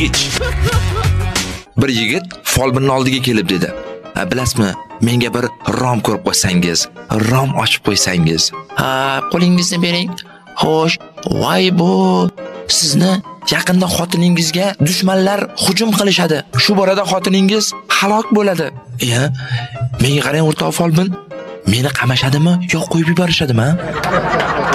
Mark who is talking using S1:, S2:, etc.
S1: Bir yigit folbinning oldiga kelib dedi: "Bilasizmi, menga bir rom ko'rib qo'ysangiz, rom ochib qo'ysangiz." Qo'lingizni bering." Xo'sh, voy bu sizni yaqinda xotiningizga dushmanlar hujum qilishadi. Shu borada xotiningiz halok bo'ladi. Menga qarang o'rtoq folbin, meni qamashadimi yo qo'yib yuborishadimi?